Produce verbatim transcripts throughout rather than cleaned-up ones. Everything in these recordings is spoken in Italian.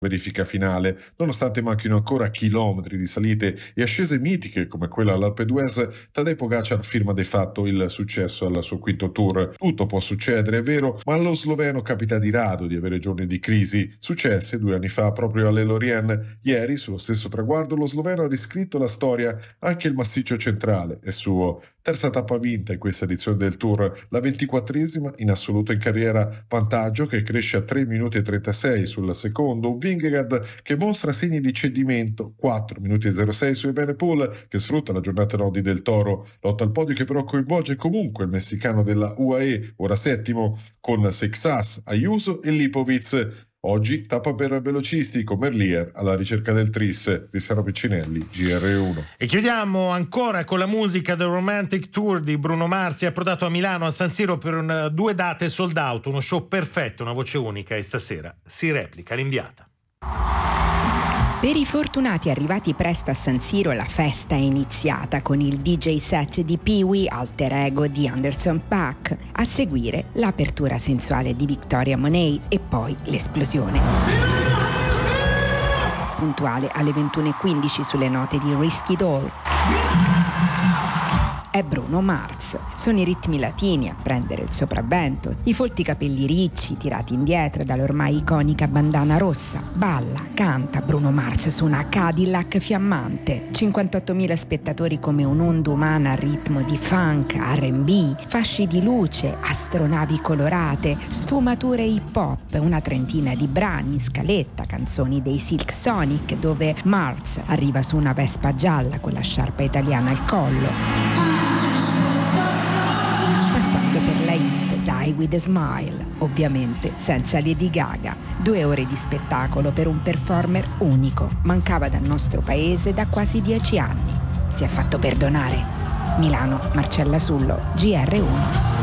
verifica finale. Nonostante manchino ancora chilometri di salite e ascese mitiche come quella all'Alpe d'Huez, Tadej Pogacar firma de fatto il successo al suo quinto tour. Tutto può succedere, è vero, ma allo sloveno capita di rado di avere giorni di crisi. Successe due anni fa proprio alle Lorient. Ieri, sullo stesso traguardo, lo sloveno ha riscritto la storia. Anche il massiccio centrale è suo. Terza tappa vinta in questa edizione del Tour, la ventiquattresima in assoluto in carriera, vantaggio che cresce a tre minuti e trentasei sul secondo, un Vingegaard che mostra segni di cedimento, quattro minuti e zero sei su Evenepoel che sfrutta la giornata Nodi del Toro, lotta al podio che però coinvolge comunque il messicano della U A E, ora settimo, con Seixas, Ayuso e Lipovic. Oggi tappa per velocisti con Merlier alla ricerca del tris. Cristiano Piccinelli, G R uno. E chiudiamo ancora con la musica del Romantic Tour di Bruno Mars. È approdato a Milano, a San Siro, per un, due date sold out, uno show perfetto, una voce unica, e stasera si replica l'inviata. Per i fortunati arrivati presto a San Siro, la festa è iniziata con il D J set di Pee-wee, alter ego di Anderson .Paak. A seguire l'apertura sensuale di Victoria Monet e poi l'esplosione. Puntuale alle ventuno e quindici sulle note di Risky Doll. È Bruno Mars. Sono i ritmi latini a prendere il sopravvento, i folti capelli ricci tirati indietro dall'ormai iconica bandana rossa. Balla, canta Bruno Mars su una Cadillac fiammante. cinquantottomila spettatori come un'onda umana a ritmo di funk, R and B, fasci di luce, astronavi colorate, sfumature hip hop, una trentina di brani, scaletta, canzoni dei Silk Sonic dove Mars arriva su una Vespa gialla con la sciarpa italiana al collo. Passando per la hit Die With A Smile, ovviamente senza Lady Gaga. Due ore di spettacolo per un performer unico. Mancava dal nostro paese da quasi dieci anni. Si è fatto perdonare. Milano, Marcella Sullo, G R uno.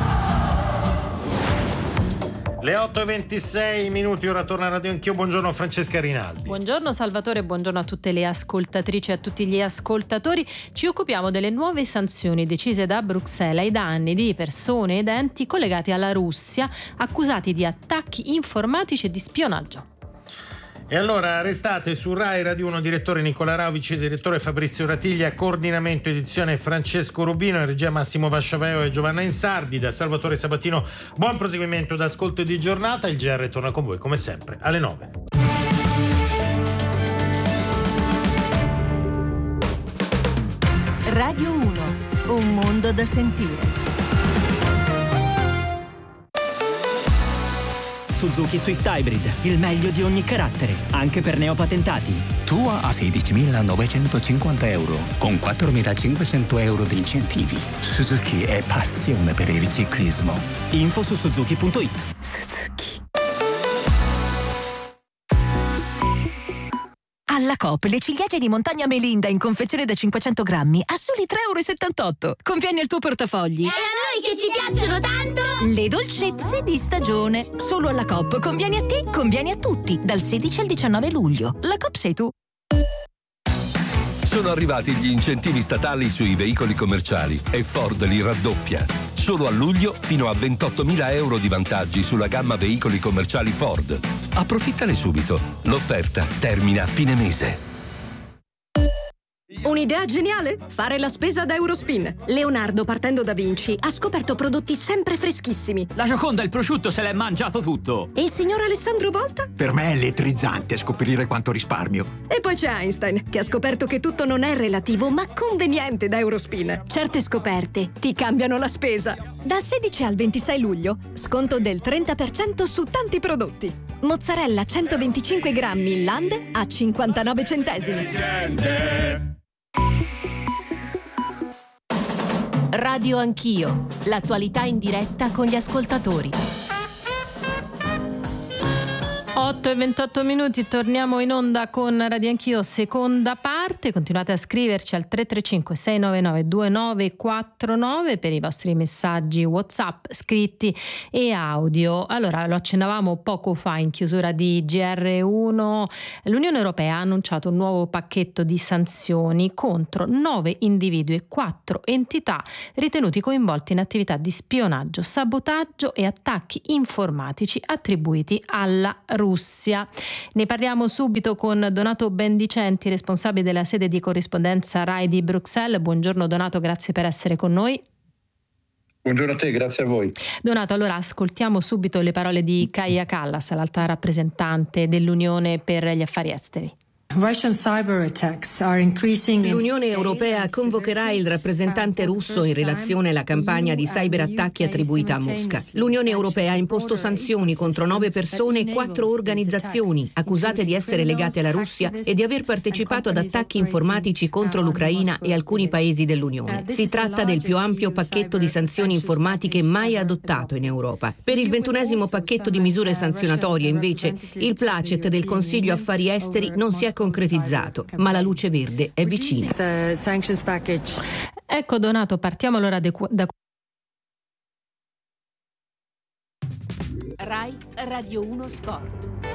Le otto e ventisei minuti, ora torna a Radio Anch'io. Buongiorno Francesca Rinaldi. Buongiorno Salvatore, buongiorno a tutte le ascoltatrici e a tutti gli ascoltatori. Ci occupiamo delle nuove sanzioni decise da Bruxelles ai danni di persone ed enti collegati alla Russia, accusati di attacchi informatici e di spionaggio. E allora arrestate su Rai Radio uno direttore Nicola Rauvici, direttore Fabrizio Ratiglia, coordinamento edizione Francesco Rubino, in regia Massimo Vasciaveo e Giovanna Insardi. Da Salvatore Sabatino buon proseguimento d'ascolto e di giornata. Il G R torna con voi come sempre alle nove. Radio uno, un mondo da sentire. Suzuki Swift Hybrid, il meglio di ogni carattere, anche per neopatentati. Tua a sedicimilanovecentocinquanta euro, con quattromilacinquecento euro di incentivi. Suzuki è passione per il ciclismo. Info su suzuki punto it. Suzuki. Alla Coop le ciliegie di montagna Melinda in confezione da cinquecento grammi a soli tre virgola settantotto euro. Conviene al tuo portafogli. E a noi che ci piacciono tanto! Le dolcezze di stagione. Solo alla Coop. Conviene a te, conviene a tutti. Dal sedici al diciannove luglio. La Coop sei tu. Sono arrivati gli incentivi statali sui veicoli commerciali e Ford li raddoppia. Solo a luglio fino a ventottomila euro di vantaggi sulla gamma veicoli commerciali Ford. Approfittane subito. L'offerta termina a fine mese. Un'idea geniale? Fare la spesa da Eurospin. Leonardo, partendo da Vinci, ha scoperto prodotti sempre freschissimi. La Gioconda, il prosciutto, se l'è mangiato tutto. E il signor Alessandro Volta? Per me è elettrizzante scoprire quanto risparmio. E poi c'è Einstein, che ha scoperto che tutto non è relativo, ma conveniente da Eurospin. Certe scoperte ti cambiano la spesa. Dal sedici al ventisei luglio, sconto del trenta per cento su tanti prodotti. Mozzarella centoventicinque grammi in Land a cinquantanove centesimi. Radio Anch'io, l'attualità in diretta con gli ascoltatori. otto e ventotto minuti, torniamo in onda con Radio Anch'io, seconda parte. Continuate a scriverci al tre tre cinque sei nove nove due nove quattro nove per i vostri messaggi WhatsApp scritti e audio. Allora, lo accennavamo poco fa in chiusura di G R uno. L'Unione Europea ha annunciato un nuovo pacchetto di sanzioni contro nove individui e quattro entità ritenuti coinvolti in attività di spionaggio, sabotaggio e attacchi informatici attribuiti alla Russia. Russia. Ne parliamo subito con Donato Bendicenti, responsabile della sede di corrispondenza RAI di Bruxelles. Buongiorno Donato, grazie per essere con noi. Buongiorno a te, grazie a voi. Donato, allora ascoltiamo subito le parole di Kaja Kallas, l'alta rappresentante dell'Unione per gli affari esteri. L'Unione Europea convocherà il rappresentante russo in relazione alla campagna di cyberattacchi attribuita a Mosca. L'Unione Europea ha imposto sanzioni contro nove persone e quattro organizzazioni accusate di essere legate alla Russia e di aver partecipato ad attacchi informatici contro l'Ucraina e alcuni paesi dell'Unione. Si tratta del più ampio pacchetto di sanzioni informatiche mai adottato in Europa. Per il ventunesimo pacchetto di misure sanzionatorie, invece, il placet del Consiglio Affari Esteri non si è concretizzato, ma la luce verde è vicina. Ecco Donato, partiamo allora da... RAI Radio uno Sport.